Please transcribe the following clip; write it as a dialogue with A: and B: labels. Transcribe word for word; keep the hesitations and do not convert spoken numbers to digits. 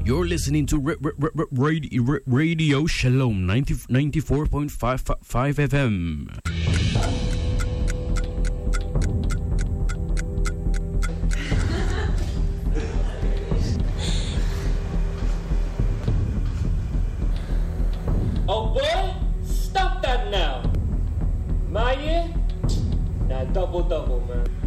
A: You're listening to ra- ra- ra- radio, ra- radio Shalom ninety, ninety-four point five, five F M.
B: Oh boy, stop that now. My year, that double double, man.